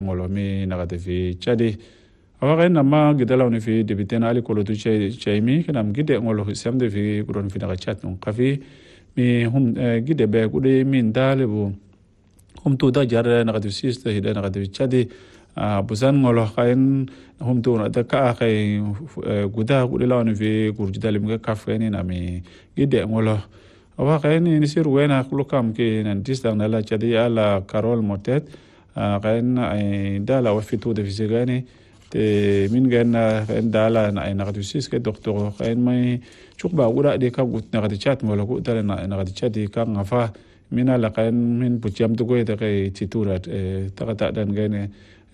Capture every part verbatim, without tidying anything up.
ngolo mi nagate fi chadi awa na ma gidala ni fi debitena ali kolo tu chay chaymi kanam gide ngolo samde fi kuron fi naga chat non kafi mi hum gide be kude min dale bu hum tu da jar nagate sista hida nagate chadi busan ngolo kain hum tu na da ka kay guda kude lawni fi kurjidale mi kafeni na mi gide ngolo awa kain ni sir wena kulukam ki nan disdang nala chadi ala Carol Motet kain dala wafitu de fisigani te min ganna kain dala na nagatu sis ke doktor kain mai chukba ura de ka gut nagati chat ngolo ku dala na nagati chat ka ngafa mina la kain min pucham to go de kai titurat ta ta dan gane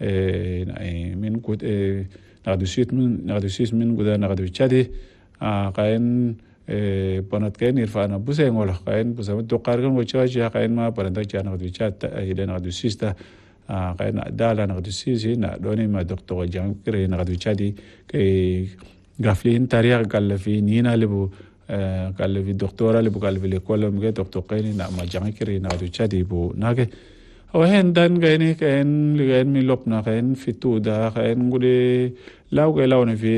min gut nagatu sis min nagatu sis min guda nagatu chati kain panat kain irfana buse ngolo kain busa to qargan wo chaja kain ma paranda chana nagatu chat ida nagatu sista kain dala nagatu sisi na doni ma doktor jang kire nagatu chadi ke gaflin tariya galfi nina lebu galfi doktora lebu galfi le kolom ge doktor kain na ma jang kire nagatu chadi bu nage awen dan gaini kain ligan mi lopna kain fitu da kain gude law ge law ne fi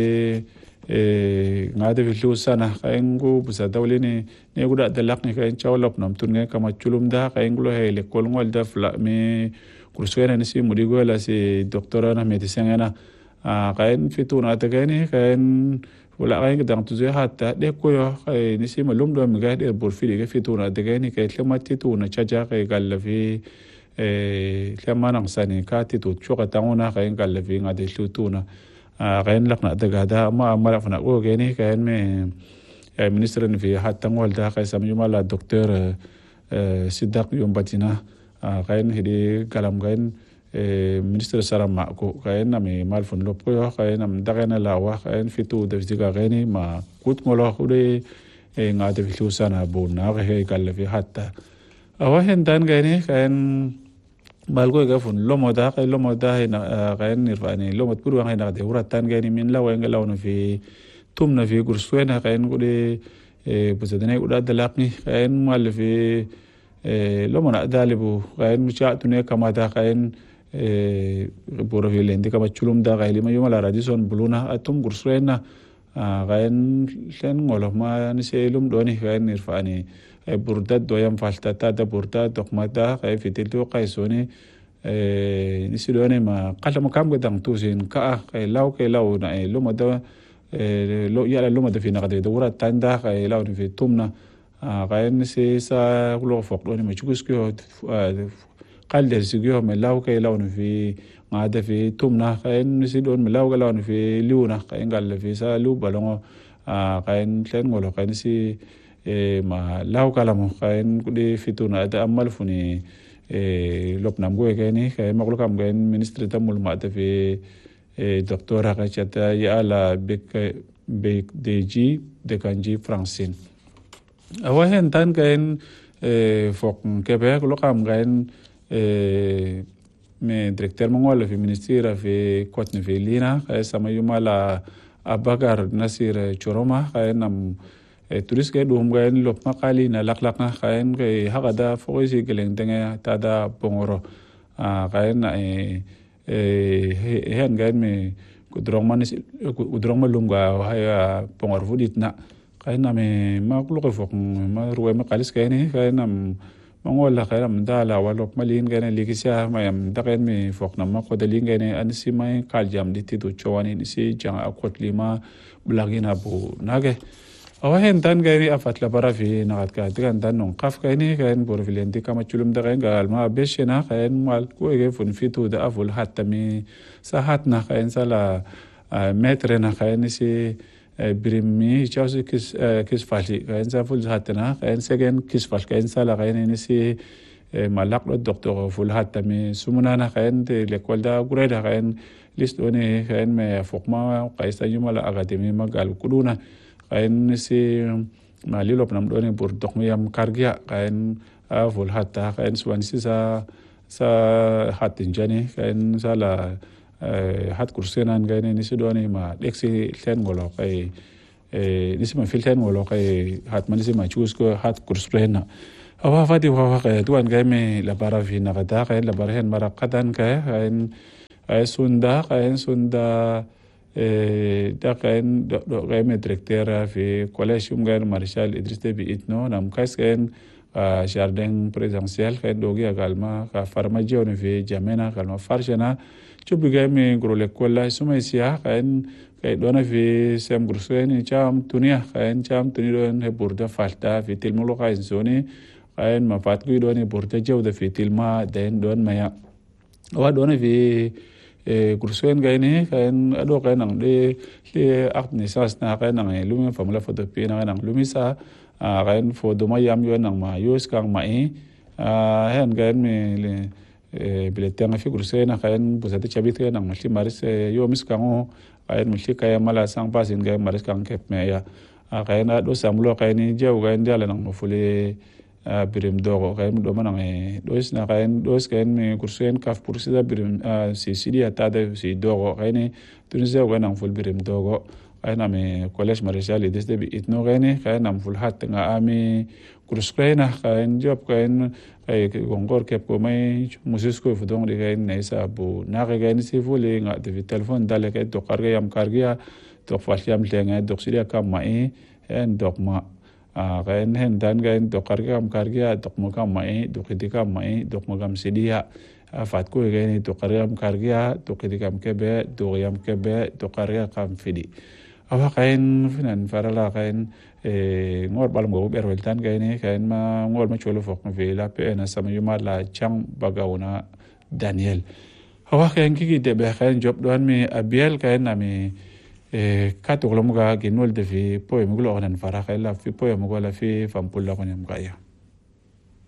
ngade fi lusana kain gu busa dawlini ne guda dalak ni kain chawlop nam tunge kama chulum da kain gulo hele kol ngol da fla mi kursuena ni si mudigo la si doktora na medicine na kain fitu na ta kain kain wala kain dang tu ze hatta de ko yo kain ni si malum do mi ga de bor fi de fitu na ta kain kain lemati tu na chaja kain gal fi e lemana sani ka ti tu choka tangona kain gal fi ngade tu na kain lakna ta ga da ma mara fana ko geni kain me minister ni fi hatta ngol da kain samjuma la docteur Sidak yom batina kain hidi kalam kain minister sarama ko kain ami malfun lopo yo kain am dagena lawa kain fitu de diga kain ma kut ngolo ude ngade fi lusana bu na he kala fi hatta awa hen dan kain kain balgo ga fun lomo da kain lomo da kain nirfani lomo puru kain da de uratan kain min lawa ngalaw no fi tumna fi kursuena kain ude busadane uda dalaqni kain mal fi لما نأدالبو غاين مشاعتوني كما دا غاين بوروفيلين دي كما تشلوم دا غايلي ما يوم على راديسون بلونا أتوم قرصوينا غاين لين غولو ما نسيلوم دوني غاين نرفاني بوردات دويام فالتاتا دا بوردات دوكما دا غاين في تلتو قايسوني نسيلوني ما قال مكام قدام توسين كا غاي لاو كي لاو ناي لما دا لو يالا لما دا في نغدي دورات تاندا غاي لاو في تومنا غاين سي سا لو فوق دوني ما تشكو قال دي سيغيو ملاو كاي لاون في غادا في تومنا غاين سي دون ملاو لاون في ليونا غاين قال في سا لو بالون غاين تلن غولو غاين سي ما لاو كلامو غاين كدي فيتونا دا امال فني لوب نامغو غايني غاين مغلو كام غاين مينستر تامول ما في دكتور غاچتا يالا بك بك دي جي دي كانجي فرانسين awahen tan kain fok kebe ko kam gain me directeur mongol fi ministère fi kotne fi lina kay sama yuma la abagar nasir choroma kay nam tourist ke dum gain lop makali na laklak na kain kay hagada foisi geleng tenge tada bongoro kain na hen gain me kudrong manis kudrong malunga haya bongor fudit na kain nami ma kulo ko fok ma ruwe ma kalis kaini kain nam mangol la kain nam dala walop malin kain likisya mayam da kain mi fok nam ma ko dalin kain anisi mai kaljam diti do chawani nisi jang akot lima blagina bu nage awahen tan kain afat la bara fi nagat ka tigan tan non qaf kain kain bor filenti kama chulum da kain gal ma beshena kain mal ko ge fun fitu da aful hatta mi sahatna kain sala metre na kain nisi بريمي جاوز كيس كيس فالي كاين زافول هاتنا كاين سكن كيس فال كاين سالا كاين نسي ملاك الدكتور فول هاتمي سمونانا كاين ليكول دا غريدا كاين ليستوني كاين ما فوق ما قايس يوم لا اكاديمي ما قال كلونا كاين نسي ما ليلو بنام دوني بور دوكميام كارغيا كاين فول هاتا كاين سوان سا سا هاتين جاني كاين سالا hat kursenan gaine ni sidoni ma lexi ten golo kai nisi ma filten golo kai hat manisi ma chus ko hat kursena awa fadi wa wa kai tuan gaime la bara fi na gada kai la bara hen mara qadan kai kay sunda kay sunda da kain do kay me directeur fi collège Umgar Marshal Idriss Déby Itno nam kaisken jardin présidentiel kay dogi également ka farmajo ne fi jamena kalma farjana chubiga me gro l'école sumaisia kain kay dona fi sem gruseni cham tunia kain cham tuni don he burda falta fi tilmulo kay zoni kain ma fatgu don he burda jawda fi tilma den don maya wa dona fi kursuan gay ni kain ado kain nang de de akt ni sas na kain nang lumi famula foto pi na nang lumi sa kain fo do mayam yo nang ma yus kang mai hen kain me bileteng fi kursuan kain busati chabit kain nang multi maris yo mis kango kain multi kaya mala sang pasin kain maris kang kep me ya kain ado samlo kain ni jaw kain dala nang mafuli birim dogo kain do manang e dos na kain dos kain me kursen kaf pursida birim si sidi atada si dogo kain tunisia kain nang ful birim dogo kain ame collège Marshal Idriss Déby Itno kain kain nam ful hat nga ami kurs kain kain job kain ay gongor kep ko mai musis ko fudong de kain naisa bu na kain si fuli nga de telephone dale kain to karga yam kargia to fasiam lenga do sidi kam mai en dogma kain hen dan kain to karga am kargia to mo kam mai do khidika mai do mo kam sidia fat ko kain to karga am kargia to khidika am kebe do yam kebe to karga kam fidi awa kain finan farala kain ngor balam go berwel tan kain kain ma ngor ma cholo fok ve la pe na sama yuma la chang bagauna Daniel awa kain kiki de be kain job don mi abiel kain na mi kato kolomuga ginol de fi poe mugulo onan fara kaila fi poe mugola fi fampulla konem kaya